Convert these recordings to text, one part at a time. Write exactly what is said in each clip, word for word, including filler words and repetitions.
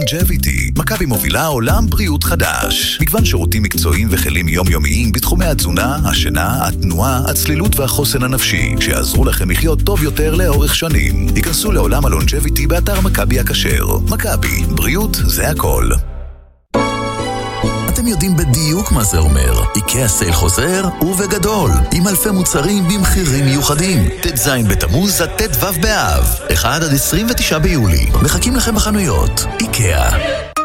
לונג'ביטי. מכבי מובילה עולם בריאות חדש. מגוון שירותים מקצועיים וכלים יומיומיים בתחומי התזונה, השינה, התנועה, הצלילות והחוסן הנפשי, שיעזרו לכם לחיות טוב יותר לאורך שנים. היכנסו לעולם הלונג'ביטי באתר מכבי הכשר. מכבי, בריאות זה הכל. אתם יודעים בדיוק מה זה אומר. איקאה סייל חוזר ובגדול, עם אלפי מוצרים במחירים מיוחדים. ט"ז בתמוז עד ט"ו באב, אחד עד עשרים ותשעה ביולי. מחכים לכם בחנויות. איקאה.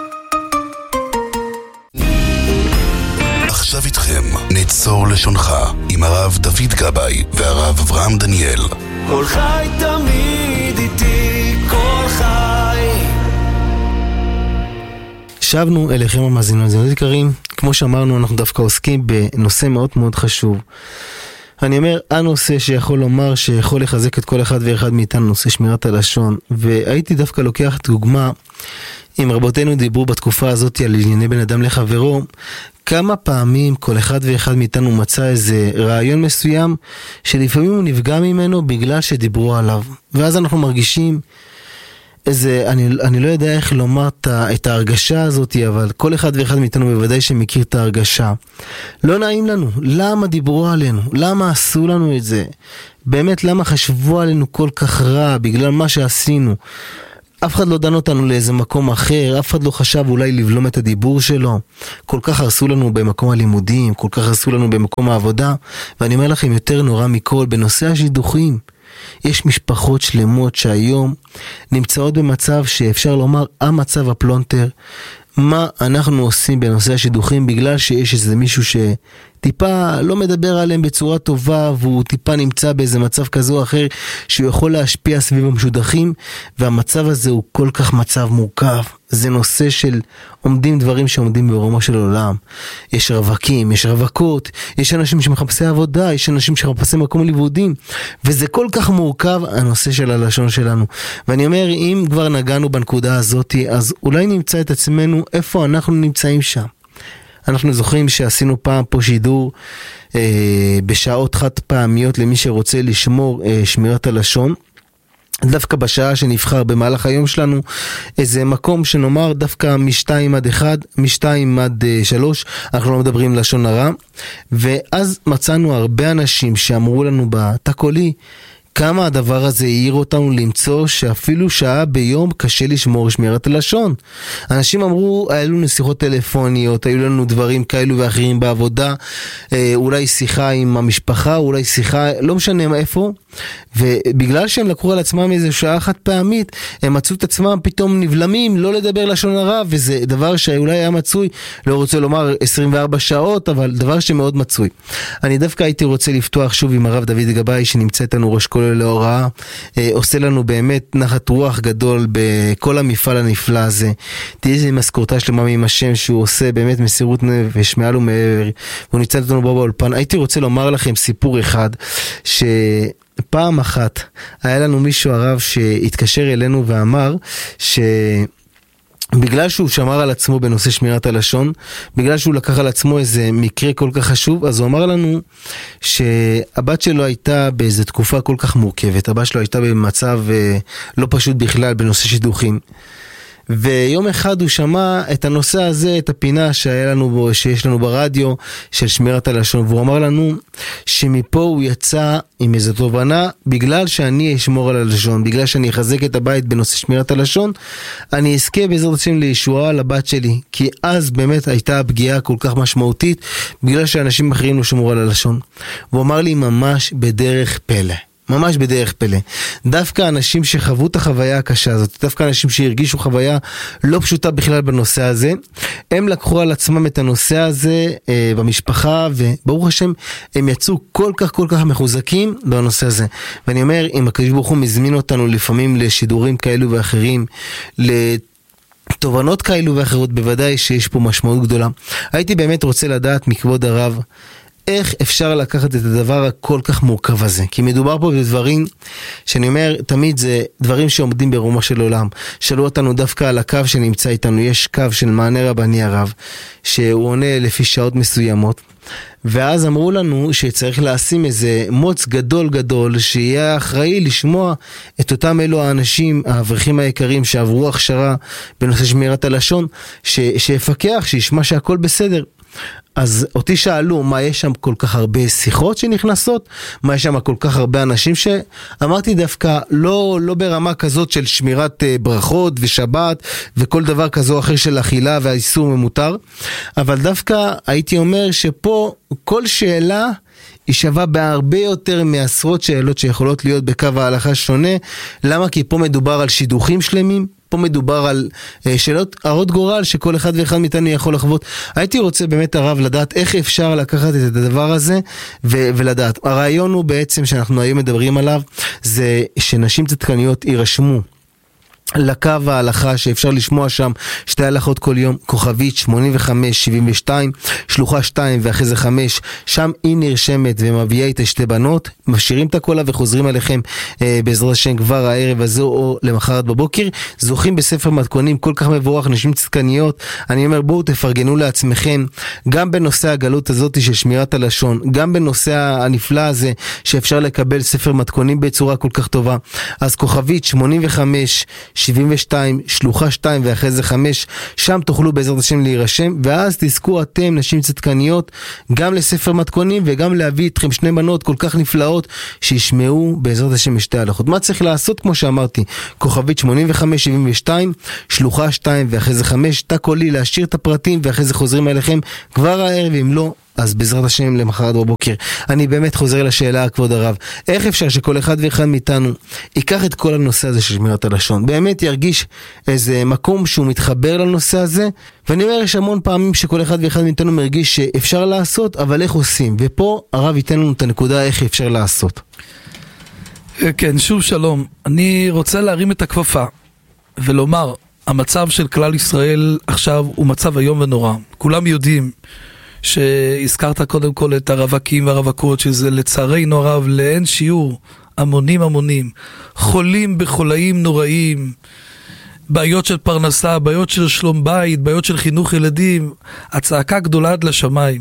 עכשיו איתכם, נצור לשונך, עם הרב דוד גבאי והרב אברהם דניאל. כל חי תמיד איתי, כל חי. שבנו אליכם המאזינות יקרים, כמו שאמרנו, אנחנו דווקא עוסקים בנושא מאוד מאוד חשוב. אני אומר, הנושא שיכול לומר שיכול לחזק את כל אחד ואחד מאיתנו, נושא שמירת הלשון, והייתי דווקא לוקח דוגמה, אם רבותינו דיברו בתקופה הזאת על ענייני בן אדם לחברו, כמה פעמים כל אחד ואחד מאיתנו מצא איזה רעיון מסוים, שלפעמים הוא נפגע ממנו בגלל שדיברו עליו, ואז אנחנו מרגישים, איזה, אני, אני לא יודע איך לומר את ההרגשה הזאת, אבל כל אחד ואחד מאיתנו בוודאי שמכיר את ההרגשה. לא נעים לנו. למה דיברו עלינו? למה עשו לנו את זה? באמת, למה חשבו עלינו כל כך רע בגלל מה שעשינו? אף אחד לא דן אותנו לאיזה מקום אחר, אף אחד לא חשב אולי לבלום את הדיבור שלו. כל כך הרסו לנו במקום הלימודים, כל כך הרסו לנו במקום העבודה, ואני אומר לכם יותר נורא מכל, בנושא השידוכים. יש משפחות שלמות שהיום נמצאות במצב שאפשר לומר המצב הפלונטר. מה אנחנו עושים בנושא השידוכים בגלל שיש איזה מישהו שטיפה לא מדבר עליהם בצורה טובה, והוא טיפה נמצא באיזה מצב כזה או אחר שהוא יכול להשפיע סביב המשודכים, והמצב הזה הוא כל כך מצב מורכב. זה נושא של עומדים דברים שעומדים ברומו של עולם. יש רווקים, יש רווקות, יש אנשים שמחפשי עבודה, יש אנשים שמחפשי מקום לימודים, וזה כל כך מורכב הנושא של הלשון שלנו. ואני אומר, אם כבר נגענו בנקודה הזאת, אז אולי נמצא את עצמנו איפה אנחנו נמצאים שם. אנחנו זוכרים שעשינו פעם פה שידור אה, בשעות חד פעמיות למי שרוצה לשמור אה, שמירת הלשון, דווקא בשעה שנבחר במהלך היום שלנו איזה מקום שנאמר דווקא משתיים עד אחד, משתיים עד שלוש, אנחנו לא מדברים לשון הרע, ואז מצאנו הרבה אנשים שאמרו לנו בתא קולי כמה הדבר הזה העיר אותנו למצוא שאפילו שעה ביום קשה לשמור שמירת הלשון. אנשים אמרו, היו לנו שיחות טלפוניות, היו לנו דברים כאלו ואחרים בעבודה, אולי שיחה עם המשפחה, אולי שיחה, לא משנה איפה, ובגלל שהם לקחו על עצמם איזו שעה אחת פעמית, הם מצאו את עצמם פתאום נבלמים, לא לדבר לשון הרע, וזה דבר שאולי היה מצוי, לא רוצה לומר עשרים וארבע שעות, אבל דבר שמאוד מצוי. אני דווקא הייתי רוצה לפתוח שוב עם הרב דוד גבאי, שנמצא איתנו ראש כולל להוראה, אה, עושה לנו באמת נחת רוח גדול בכל המפעל הנפלא הזה. תהיה איזה משכורתה שלמה עם השם שהוא עושה באמת מסירות נפש מעל ומעבר, והוא נמצא איתנו בו באולפן. הייתי רוצה לומר לכם סיפור אחד, שפעם אחת היה לנו מישהו הרב שהתקשר אלינו ואמר ש... בגלל שהוא שמר על עצמו בנושא שמירת הלשון, בגלל שהוא לקח על עצמו איזה מקרה כל כך חשוב, אז הוא אמר לנו שהבת שלו הייתה באיזו תקופה כל כך מורכבת, הבת שלו הייתה במצב אה, לא פשוט בכלל בנושא שידוכים, ויום אחד הוא שמע את הנושא הזה, את הפינה שהיה לנו, שיש לנו ברדיו של שמירת הלשון, והוא אמר לנו שמפה הוא יצא עם איזו תובנה, בגלל שאני אשמור על הלשון, בגלל שאני אחזק את הבית בנושא שמירת הלשון, אני אזכה בעזרת השם לישועה לבת שלי, כי אז באמת הייתה פגיעה כל כך משמעותית, בגלל שאנשים אחרים לא שמרו על הלשון. והוא אמר לי ממש בדרך פלא, ממש בדרך פלא. דווקא אנשים שחוו את החוויה הקשה הזאת, דווקא אנשים שהרגישו חוויה לא פשוטה בכלל בנושא הזה, הם לקחו על עצמם את הנושא הזה אה, במשפחה, וברוך השם הם יצאו כל כך כל כך מחוזקים בנושא הזה. ואני אומר, אם הקדוש ברוך הוא מזמין אותנו לפעמים לשידורים כאלו ואחרים, לתובנות כאלו ואחרות, בוודאי שיש פה משמעות גדולה. הייתי באמת רוצה לדעת מכבוד הרב, איך אפשר לקחת את הדבר הכל כך מורכב הזה? כי מדובר פה בדברים שאני אומר, תמיד זה דברים שעומדים ברומו של עולם. שאלו אותנו דווקא על הקו שנמצא איתנו, יש קו של מענה רבני הרב, שהוא עונה לפי שעות מסוימות, ואז אמרו לנו שצריך לשים איזה מוץ גדול גדול שיהיה אחראי לשמוע את אותם אלו האנשים, האברכים היקרים שעברו הכשרה בנושא שמירת הלשון, ש- שיפקח, שישמע שהכל בסדר. אז אותי שאלו מה יש שם כל כך הרבה שיחות שנכנסות, מה יש שם כל כך הרבה אנשים, שאמרתי דווקא לא, לא ברמה כזאת של שמירת ברכות ושבת וכל דבר כזו או אחר של אכילה והאיסור ממותר, אבל דווקא הייתי אומר שפה כל שאלה היא שווה בהרבה יותר מעשרות שאלות שיכולות להיות בקו ההלכה שונה. למה? כי פה מדובר על שידוכים שלמים, פה מדובר על שאלות הרות גורל שכל אחד ואחד מאיתנו יכול לחוות. הייתי רוצה באמת הרב לדעת איך אפשר לקחת את הדבר הזה ו- ולדעת. הרעיון הוא בעצם שאנחנו היום מדברים עליו, זה שנשים צדקניות יירשמו לקו ההלכה שאפשר לשמוע שם שתי הלכות כל יום, כוכבית שמונים וחמש שבעים ושתיים, שלוחה שתיים ואחרי זה חמש, שם היא נרשמת ומביאה את שתי בנות, משאירים את הקולה וחוזרים עליכם אה, בעזרת השם כבר הערב הזה או למחרת בבוקר, זוכים בספר מתכונים כל כך מבורך, נשים צדקניות. אני אומר בואו תפרגנו לעצמכם, גם בנושא הגלות הזאת של שמירת הלשון, גם בנושא הנפלא הזה שאפשר לקבל ספר מתכונים בצורה כל כך טובה. אז כוכבית שמונים וחמש שבעים ושתיים, שלוחה שתיים ואחרי זה חמש, שם תוכלו בעזרת השם להירשם, ואז תזכו אתם נשים צדקניות גם לספר מתכונים וגם להביא איתכם שני בנות כל כך נפלאות שישמעו בעזרת השם שתי הלכות. מה צריך לעשות? כמו שאמרתי, כוכבית שמונים וחמש שבעים ושתיים, שלוחה שתיים ואחרי זה חמש, תקולי להשאיר את הפרטים ואחרי זה חוזרים אליכם כבר הערב, אם לא אז בעזרת השם למחרת בבוקר. אני באמת חוזר לשאלה, כבוד הרב, איך אפשר שכל אחד ואחד מאיתנו ייקח את כל הנושא הזה של שמירת הלשון, באמת ירגיש איזה מקום שהוא מתחבר לנושא הזה? ואני אומר, יש המון פעמים שכל אחד ואחד מאיתנו מרגיש שאפשר לעשות, אבל איך עושים? ופה הרב ייתן לנו את הנקודה איך אפשר לעשות. כן, שוב שלום. אני רוצה להרים את הכפפה ולומר, המצב של כלל ישראל עכשיו הוא מצב איום ונורא. כולם יודעים שהזכרת קודם כל את הרווקים והרווקות, שזה לצערנו הרב לאין שיעור, המונים המונים, חולים בחולאים נוראים, בעיות של פרנסה, בעיות של שלום בית, בעיות של חינוך ילדים, הצעקה גדולה עד לשמיים.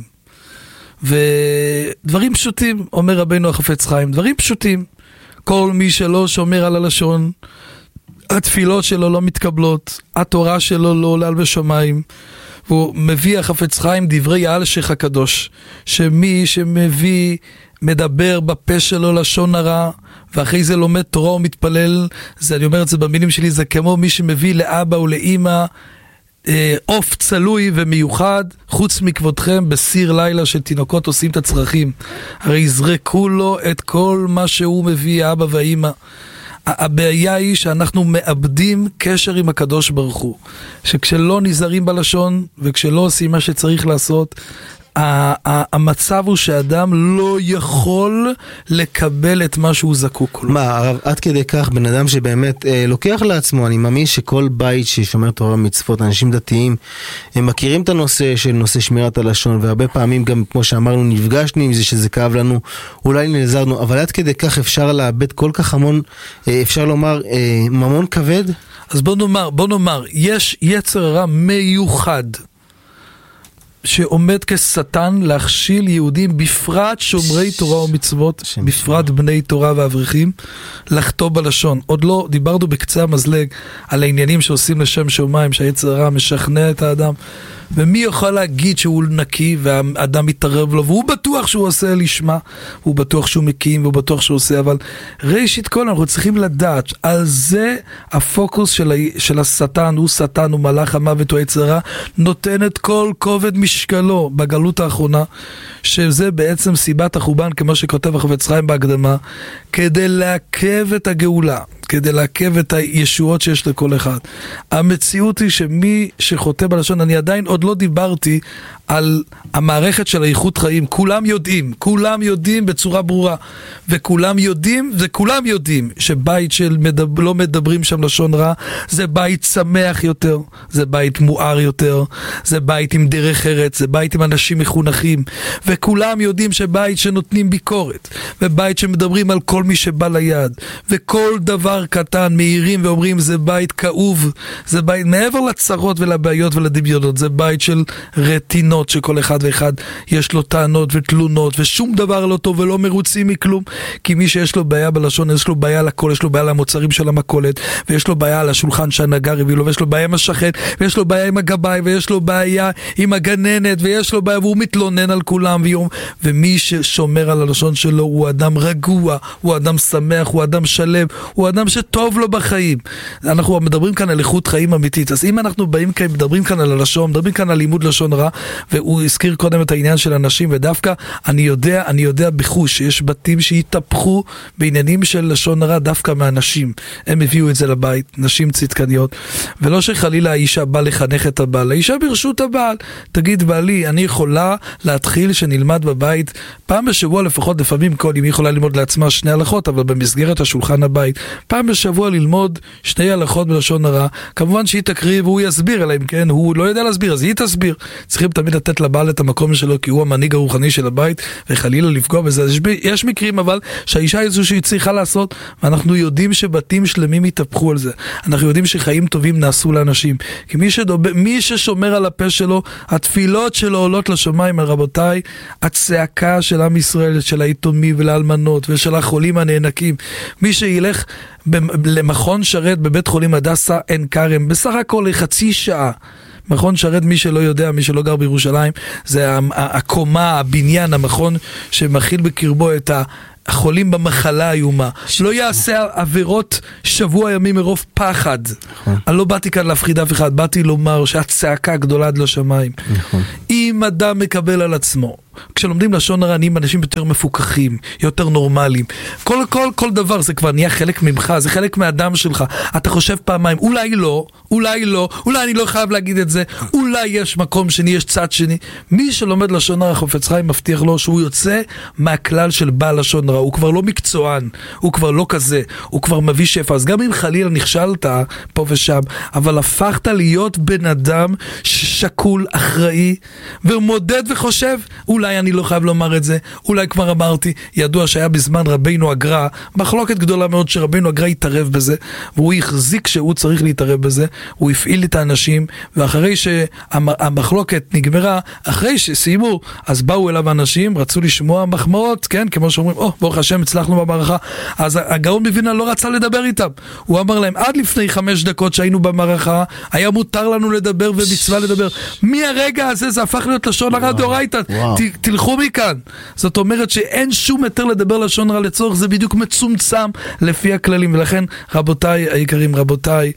ודברים פשוטים, אומר רבנו החפץ חיים, דברים פשוטים. כל מי שלא שומר על הלשון, התפילות שלו לא מתקבלות, התורה שלו לא עולה בשמיים. והוא מביא החפץ חיים דברי האלשיך הקדוש, שמי שמביא, מדבר בפה שלו לשון הרע, ואחרי זה לומד תורה ומתפלל, זה, אני אומר את זה במילים שלי, זה כמו מי שמביא לאבא ולאמא עוף צלוי ומיוחד, חוץ מכבודכם בסיר לילה של תינוקות עושים את הצרכים. הרי יזרקו לו את כל מה שהוא מביא, האבא והאמא. הבעיה היא שאנחנו מאבדים קשר עם הקדוש ברוך הוא, שכשלא נזהרים בלשון וכשלא עושים מה שצריך לעשות, המצב הוא שאדם לא יכול לקבל את מה שהוא זקוק לו. מה, הרב, עד כדי כך בן אדם שבאמת אה, לוקח לעצמו, אני מאמין שכל בית ששומר תורה ומצוות, אנשים דתיים, הם מכירים את הנושא של נושא שמירת הלשון, והרבה פעמים גם כמו שאמרנו נפגשנו עם זה שזה כאב לנו, אולי נעזרנו, אבל עד כדי כך אפשר לאבד כל כך המון, אה, אפשר לומר, אה, ממון כבד? אז בוא נאמר, בוא נאמר, יש יצר הרע מיוחד, שעומד כשטן להכשיל יהודים, בפרט שומרי תורה ומצוות, בפרט בני תורה ואברכים, לחטוא בלשון. עוד לא דיברנו בקצה המזלג על העניינים שעושים לשם שמיים, שהיצר הרע משכנע את האדם, ומי יכול להגיד שהוא נקי והאדם מתערב לו, והוא בטוח שהוא עושה לשמה, הוא בטוח שהוא מקים והוא בטוח שהוא עושה, אבל ראשית כל אנחנו צריכים לדעת, על זה הפוקוס של, ה... של השטן, הוא שטן, הוא מלאך המוות, הוא היצר הרע, נותן את כל כובד משקלו בגלות האחרונה, שזה בעצם סיבת החורבן, כמו שכותב החפץ חיים בהקדמה, כדי לעכב את הגאולה, כדי לעכב את הישועות שיש לכל אחד. המציאות היא שמי שחוטא בלשון, אני עדיין עוד לא דיברתי על המערכת של האיכות חיים, כולם יודעים, כולם יודעים בצורה ברורה, וכולם יודעים, וכולם יודעים שבית של מדבר, לא מדברים שם לשון רע, זה בית שמח יותר, זה בית מואר יותר, זה בית עם דרך ארץ, זה בית עם אנשים מחונכים, וכולם יודעים שבית שנותנים ביקורת, ובית שמדברים על כל מי שבא ליד, וכל דבר קטן מהירים ואומרים זה בית כאוב, זה בית מעבר לצרות ולבעיות ולדמיונות, זה בית של רטינות שכל אחד ואחד יש לו טענות ותלונות, ושום דבר לא טוב ולא מרוצים מכלום, כי מי שיש לו בעיה בלשון, יש לו בעיה לכל, יש לו בעיה למוצרים של המכולת, ויש לו בעיה על השולחן שהנגר הביא לו, ויש לו בעיה עם השכן, ויש לו בעיה עם הגבאי, ויש לו בעיה עם הגננת, ויש לו בעיה, והוא מתלונן על כולם, ויום, ומי ששומר על הלשון שלו הוא אדם רגוע, הוא אדם שמח, הוא אדם שלם, הוא אדם שטוב לו בחיים. אנחנו מדברים כאן על איכות חיים אמיתית, אז אם אנחנו באים כאן, מדברים כאן על הלשון, מדברים כאן על לימוד לשון רע, והוא הזכיר קודם את העניין של אנשים, ודווקא אני יודע, אני יודע בחוש, שיש בתים שהתהפכו בעניינים של לשון רע דווקא מהנשים. הם הביאו את זה לבית, נשים צדקניות, ולא שחלילה האישה באה לחנך את הבעל, האישה ברשות הבעל, תגיד בעלי, אני יכולה להתחיל שנלמד בבית, פעם בשבוע לפחות, לפעמים כל, אם היא יכולה ללמוד לעצמה שני הלכות, אבל במסגרת השולחן הבית, פעם בשבוע ללמוד שני הלכות בלשון הרע, כמובן שהיא תקריא והוא יסביר עליהם, כן? הוא לא יודע להסביר, אז היא תסביר. צריכים תמיד לתת לבעל את המקום שלו, כי הוא המנהיג הרוחני של הבית, וחלילה לפגוע בזה. יש, יש מקרים אבל שהאישה היא זו שהיא צריכה לעשות, ואנחנו יודעים שבתים שלמים יתהפכו על זה. אנחנו יודעים שחיים טובים נעשו לאנשים. כי מי, שדוב, מי ששומר על הפה שלו, התפילות שלו עולות לשמיים, רבותיי, הצעקה של עם ישראל, של היתומים ולאלמנות ושל החולים הנאנקים. מי שילך למכון שרת בבית חולים הדסה עין כרם, בסך הכל לחצי שעה, מכון שרת, מי שלא יודע, מי שלא גר בירושלים, זה הקומה, הבניין, המכון שמכיל בקרבו את החולים במחלה איומה. לא יעשה עבירות שבוע ימים מרוב פחד. אני לא באתי כאן להפחיד אף אחד, באתי לומר שהצעקה גדולה עד לשמיים. אם אדם מקבל על עצמו, כשלומדים לשון הרע, נהיים אנשים יותר מפוקחים, יותר נורמליים. כל, כל, כל דבר זה כבר נהיה חלק ממך, זה חלק מהאדם שלך. אתה חושב פעמיים, אולי לא, אולי לא, אולי אני לא חייב להגיד את זה, אולי יש מקום שני, יש צד שני. מי שלומד לשון הרע, חפץ חיים מבטיח לו שהוא יוצא מהכלל של בעל לשון הרע. הוא כבר לא מקצוען, הוא כבר לא כזה, הוא כבר מביא שפע. אז גם אם חלילה נכשלת פה ושם, אבל הפכת להיות בן אדם שקול, אחראי, ומודד וחושב, אולי אני לא חייב לומר את זה, אולי כבר אמרתי, ידוע שהיה בזמן רבינו הגר"א, מחלוקת גדולה מאוד שרבינו הגר"א יתערב בזה, והוא החזיק שהוא צריך להתערב בזה, הוא הפעיל את האנשים, ואחרי שהמחלוקת נגמרה, אחרי שסיימו, אז באו אליו אנשים, רצו לשמוע מחמאות, כן, כמו שאומרים, או, ברוך השם, הצלחנו במערכה, אז הגאון מווילנה לא רצה לדבר איתם, הוא אמר להם, עד לפני חמש דקות שהיינו במערכה, היה מותר לנו לדבר ומצווה לדבר, מהרגע הזה זה הפך להיות לשון הרע דאורייתא, תלכו מכאן. זאת אומרת שאין שום היתר לדבר לשון רע לצורך, זה בדיוק מצומצם לפי הכללים, ולכן רבותיי היקרים, רבותיי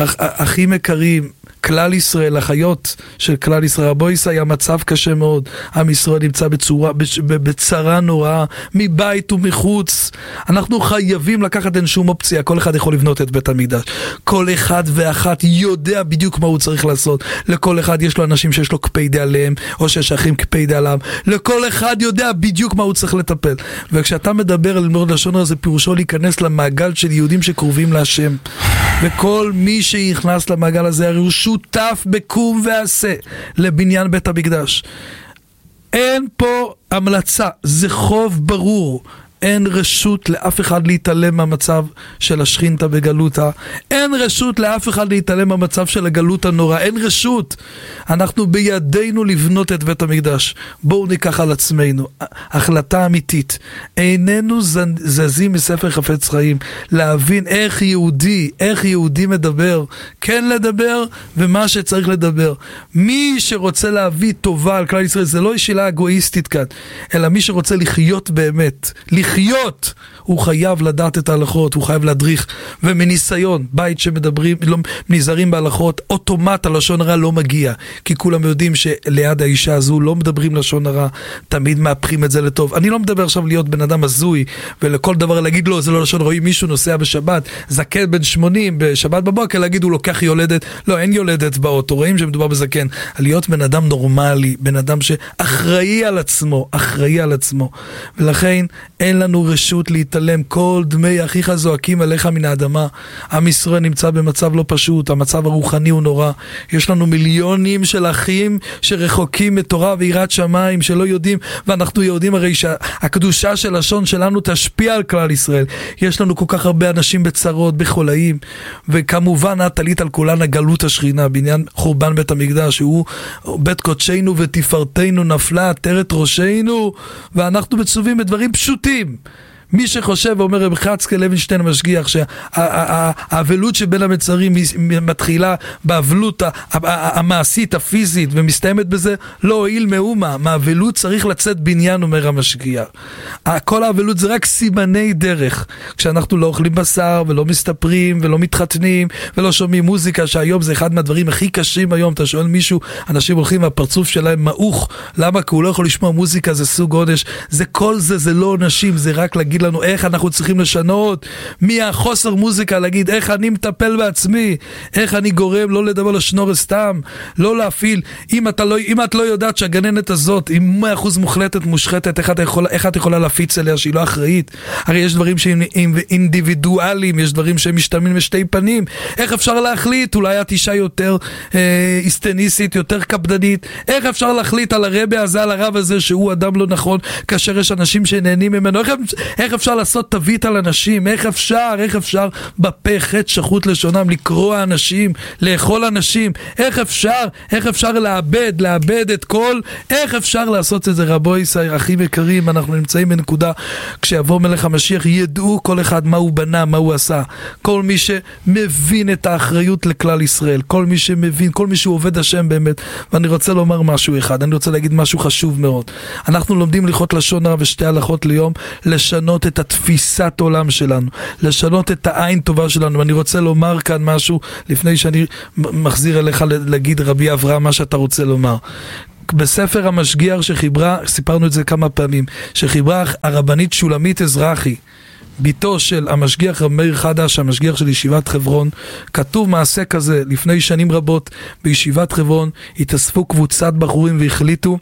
אחים יקרים, כלל ישראל, החיות של כלל ישראל, רבויס היה מצב קשה מאוד, עם ישראל נמצא בצורה, בצרה נוראה, מבית ומחוץ. אנחנו חייבים לקחת אין שום אופציה, כל אחד יכול לבנות את בית המקדש, כל אחד ואחת יודע בדיוק מה הוא צריך לעשות, לכל אחד יש לו אנשים שיש לו קפידי עליהם, או שיש אחים קפידי עליו, לכל אחד יודע בדיוק מה הוא צריך לטפל. וכשאתה מדבר על ללמוד לשון הרע, זה פירושו להיכנס למעגל של יהודים שקרובים להשם, וכל מי שיכנס למעגל הזה הרי הוא שותף בקום ועשה לבניין בית המקדש. אין פה המלצה, זה חוב ברור. אין רשות לאף אחד להתעלם מהמצב של השכינתה בגלותה. אין רשות לאף אחד להתעלם מהמצב של הגלות הנורא. אין רשות. אנחנו בידינו לבנות את בית המקדש. בואו ניקח על עצמנו. החלטה אמיתית. איננו זזים מספר חפץ חיים. להבין איך יהודי, איך יהודי מדבר. כן לדבר ומה שצריך לדבר. מי שרוצה להביא טובה על כלל ישראל, זה לא שאלה אגואיסטית כאן, אלא מי שרוצה לחיות באמת. לחיות לחיות, הוא חייב לדעת את ההלכות, הוא חייב להדריך, ומניסיון, בית שמדברים, לא, נזהרים בהלכות, אוטומט הלשון הרע לא מגיע, כי כולם יודעים שליד האישה הזו לא מדברים לשון הרע, תמיד מהפכים את זה לטוב. אני לא מדבר עכשיו להיות בן אדם הזוי, ולכל דבר להגיד לו, זה לא לשון רע, אם מישהו נוסע בשבת, זקן בן שמונים, בשבת בבוקר, להגיד הוא לוקח יולדת, לא, אין יולדת באוטו, רואים שמדובר בזקן, להיות בן אדם נורמלי, בן אדם שאחראי על עצמו, אחראי על עצמו, ולכן אין לנו רשות להתעלם, כל דמי אחיך זועקים עליך מן האדמה. עם ישראל נמצא במצב לא פשוט, המצב הרוחני הוא נורא, יש לנו מיליונים של אחים שרחוקים מתורה ויראת שמיים, שלא יודעים, ואנחנו יודעים הרי שהקדושה של לשון שלנו תשפיע על כלל ישראל. יש לנו כל כך הרבה אנשים בצרות, בחולאים, וכמובן את עלית על כולן הגלות השכינה, בעניין חורבן בית המקדש, שהוא בית קודשנו ותפארתנו נפלה עטרת ראשנו, ואנחנו מצווים בדברים פשוטים. מי שחושב ואומר רב חצקאל לוינשטיין המשגיח שהאבלות שבין המצרים מתחילה באבלות המעשית הפיזית ומסתיימת בזה, לא הועיל מאומה. מהאבלות צריך לצאת בניין, אומר המשגיח. כל האבלות זה רק סימני דרך, כשאנחנו לא אוכלים בשר ולא מסתפרים ולא מתחתנים ולא שומעים מוזיקה, שהיום זה אחד מהדברים הכי קשים היום. אתה שואל מישהו, אנשים הולכים והפרצוף שלהם מעוך, למה? כי הוא לא יכול לשמוע מוזיקה, זה סוג עונש. זה כל זה, זה לא אנשים, זה רק להגיד לנו איך אנחנו צריכים לשנות, מי החוסר מוזיקה, להגיד איך אני מטפל בעצמי, איך אני גורם לא לדבר לשנור סתם, לא להפעיל. אם אתה לא, אם את לא יודעת שהגננת הזאת היא מאה אחוז מוחלטת, מושחתת, איך את יכולה, איך את יכולה להפיץ אליה שהיא לא אחראית? הרי יש דברים שהם אינדיבידואליים, יש דברים שהם משתלמים בשתי פנים. איך אפשר להחליט? אולי את אישה יותר אה, אסטניסית, יותר קפדנית. איך אפשר להחליט על הרבי הזה, על הרב הזה, שהוא אדם לא נכון, כאשר יש אנשים שנהנים ממנו? איך, איך אפשר לעשות תווית על אנשים? איך אפשר, איך אפשר בפה חטא שחוט לשונם, לקרוא אנשים, לאכול אנשים? איך אפשר, איך אפשר לאבד, לאבד את כל, איך אפשר לעשות את זה? רבו ישראל, אחים יקרים, אנחנו נמצאים בנקודה, כשיבוא מלך המשיח, ידעו כל אחד מה הוא בנה, מה הוא עשה. כל מי שמבין את האחריות לכלל ישראל, כל מי שמבין, כל מי שהוא עובד השם באמת. ואני רוצה לומר משהו אחד, אני רוצה להגיד משהו חשוב מאוד. אנחנו לומדים ללכות לשון הרע ושתי הלכות ליום, לשנות את התפיסת עולם שלנו, לשנות את העין טובה שלנו. ואני רוצה לומר כאן משהו, לפני שאני מחזיר אליך להגיד רבי אברהם מה שאתה רוצה לומר. בספר המשגיח שחיברה, סיפרנו את זה כמה פעמים, שחיברה הרבנית שולמית אזרחי, ביתו של המשגיח רב מאיר חדש, המשגיח של ישיבת חברון, כתוב מעשה כזה, לפני שנים רבות בישיבת חברון, התאספו קבוצת בחורים והחליטו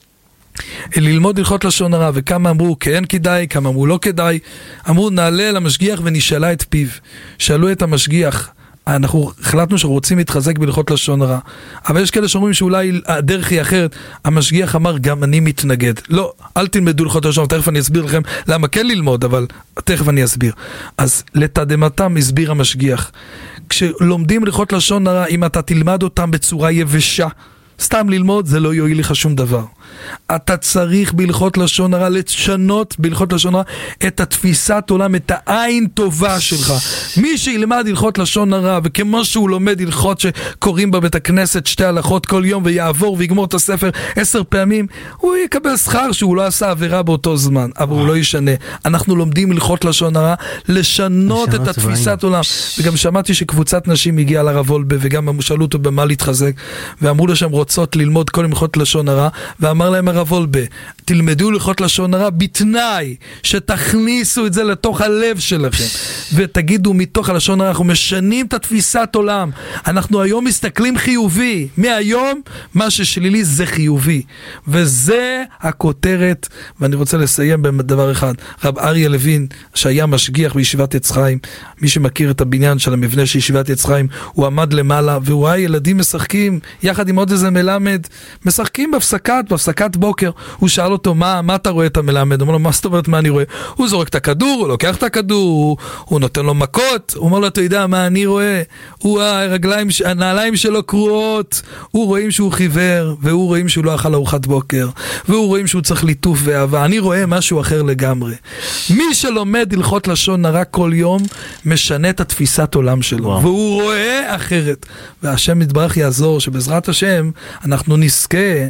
ללמוד הלכות לשון הרע, וכמה אמרו כן כדאי, כמה אמרו לא כדאי. אמרו נעלה למשגיח ונשאלה את פיו. שאלו את המשגיח, אנחנו החלטנו שאנחנו רוצים להתחזק בהלכות לשון הרע, אבל יש כאלה שאומרים שאולי הדרך היא אחרת. המשגיח אמר גם אני מתנגד, לא, אל תלמדו הלכות לשון, תכף אני אסביר לכם למה כן ללמוד, אבל תכף אני אסביר. אז לתדהמתם הסביר המשגיח, כשלומדים הלכות לשון הרע, אם אתה תלמד אותם בצורה יבשה, סתם ללמוד, זה לא יועיל לך שום דבר. אתה צריך בהלכות לשון הרע לשנות בהלכות לשון הרע את התפיסת עולם, את העין טובה שלך. מי שילמד הלכות לשון הרע, וכמו שהוא לומד הלכות שקוראים בבית הכנסת שתי הלכות כל יום, ויעבור ויגמור את הספר עשר פעמים, הוא יקבל שכר שהוא לא עשה עבירה באותו זמן, אבל הוא לא ישנה. אנחנו לומדים הלכות לשון הרע, לשנות את התפיסת עולם. וגם שמעתי שקבוצת נשים הגיעה לרב וולבה, וגם שאלו אותו במה להתחזק, ואמרו לו שהן רוצות ללמוד כל הלכות לשון הרע, ואמר להם הרב וולבה, תלמדו הלכות לשון הרע בתנאי שתכניסו את זה לתוך הלב שלכם, ותגידו מתוך הלשון הרע, אנחנו משנים את התפיסת עולם, אנחנו היום מסתכלים חיובי, מהיום מה ששלילי זה חיובי, וזה הכותרת. ואני רוצה לסיים בדבר אחד. רב אריה לוין, שהיה משגיח בישיבת עץ חיים, מי שמכיר את הבניין של המבנה של ישיבת עץ חיים, הוא עמד למעלה והוא ראה ילדים משחקים יחד עם עוד איזה מלמד, משחקים בהפסקת, בהפסקת בוקר. הוא שאל אותו, מה, מה אתה רואה את המלמד? הוא אומר לו, מה זאת אומרת מה אני רואה? הוא זורק את הכדור, הוא לוקח את הכדור, הוא, הוא נותן לו מכות. הוא אומר לו, אתה יודע מה אני רואה? הוא הרגליים, הנעליים שלו קרועות, הוא רואים שהוא חיוור, והוא רואים שהוא לא אכל ארוחת בוקר, והוא רואים שהוא צריך ליטוף ואהבה. אני רואה משהו אחר לגמרי. מי שלומד הלכות לשון הרע כל יום, משנה את התפיסת עולם שלו, וואו. והוא רואה אחרת. והשם יתברך יעזור, שבעזרת השם אנחנו נזכה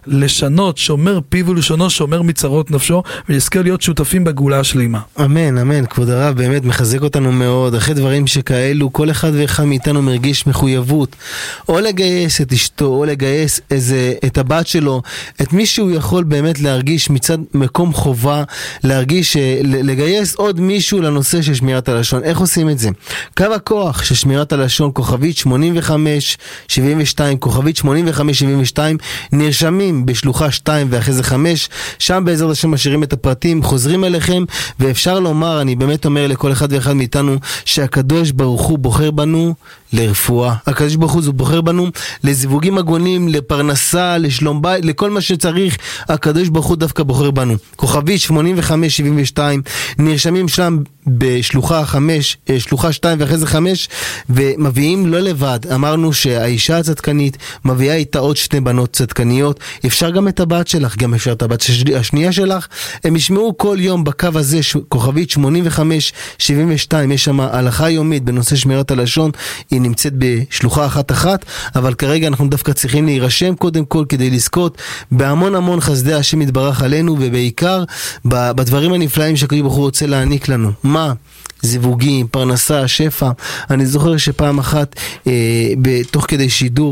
לשנות, שומר פיו ולשונו, שומר מצרות נפשו, ונזכה להיות שותפים בגאולה השלימה. אמן, אמן, כבוד הרב, באמת מחזק אותנו מאוד. אחרי דברים שכאלו, כל אחד ואחד מאיתנו מרגיש מחויבות, או לגייס את אשתו, או לגייס איזה, את הבת שלו, את מי שהוא יכול באמת להרגיש מצד מקום חובה, להרגיש, לגייס עוד מישהו לנושא של שמירת הלשון. איך עושים את זה? קו הכוח של שמירת הלשון, כוכבית שמונים וחמש שבעים ושתיים, כוכבית שמונים וחמש שבעים ושתיים, נרשמים בשלוחה שתיים ואחרי זה חמש, שם בעזרת השם משאירים את הפרטים, חוזרים אליכם, ואפשר לומר, אני באמת אומר לכל אחד ואחד מאיתנו, שהקדוש ברוך הוא בוחר בנו לרפואה. הקדוש ברוך הוא בוחר בנו לזיווגים הגונים, לפרנסה, לשלום בית, לכל מה שצריך. הקדוש ברוך הוא דווקא בוחר בנו. כוכבית שמונים וחמש שבעים ושתיים, נרשמים שם בשלוחה חמש, שלוחה שתיים ואחרי זה חמש, ומביאים לא לבד. אמרנו שהאישה הצדקנית מביאה איתה עוד שתי בנות צדקניות, אפשר גם את הבת שלך, גם אפשר את הבת השנייה שלך. הם ישמעו כל יום בקו הזה, כוכבית שמונים וחמש שבעים ושתיים, יש שם הלכה יומית בנושא שמירת הלשון, היא נמצאת בשלוחה אחת אחת, אבל כרגע אנחנו דווקא צריכים להירשם קודם כל כדי לזכות בהמון המון חסדי השם יתברך עלינו, ובעיקר בדברים הנפלאים שהקדוש ברוך הוא רוצה להעניק לנו. מה? זיווגים, פרנסה, שפע. אני זוכר שפעם אחת אה, בתוך כדי שידור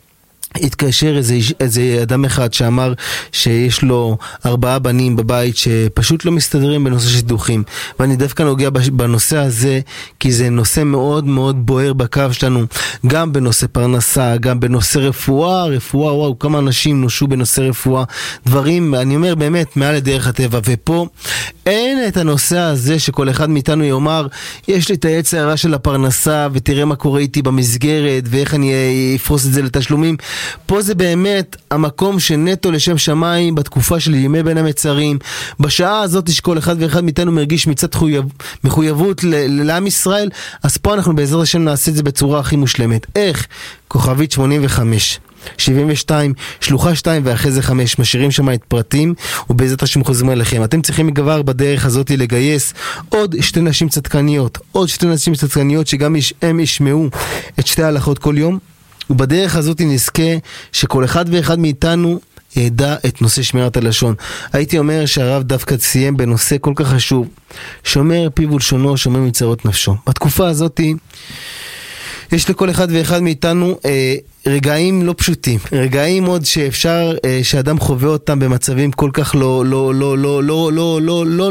התקשר איזה, איזה אדם אחד שאמר שיש לו ארבעה בנים בבית שפשוט לא מסתדרים בנושא שידוכים, ואני דווקא נוגע בנושא הזה כי זה נושא מאוד מאוד בוער בקו שלנו, גם בנושא פרנסה, גם בנושא רפואה, רפואה, וואו, כמה אנשים נושו בנושא רפואה, דברים, אני אומר באמת, מעל לדרך הטבע. ופה אין את הנושא הזה שכל אחד מאיתנו יאמר, יש לי את היצר הרע של הפרנסה ותראה מה קורה איתי במסגרת ואיך אני אפרוס את זה לתשלומים. פה זה באמת המקום שנטו לשם שמיים בתקופה של ימי בין המצרים, בשעה הזאת שכל אחד ואחד מאיתנו מרגיש מצד חויב, מחויבות לעם ישראל. אז פה אנחנו בעזרת השם נעשה את זה בצורה הכי מושלמת. איך? כוכבית שמונים וחמש שבעים ושתיים, שלוחה שתיים ואחרי זה חמש, משאירים שם את פרטים, ובעזרת השם חוזרים אליכם. אתם צריכים כבר בדרך הזאת לגייס עוד שתי נשים צדקניות, עוד שתי נשים צדקניות שגם הם ישמעו את שתי ההלכות כל יום, ובדרך הזאת נזכה שכל אחד ואחד מאיתנו ידע את נושא שמירת הלשון. הייתי אומר שהרב דווקא סיים בנושא כל כך חשוב, שומר פיו ולשונו, שומר מצרות נפשו. בתקופה הזאת יש לכל אחד ואחד מאיתנו אה, רגעים לא פשוטים, רגעים עוד שאפשר, אה, שאדם חווה אותם במצבים כל כך לא, לא, לא, לא, לא, לא, לא, לא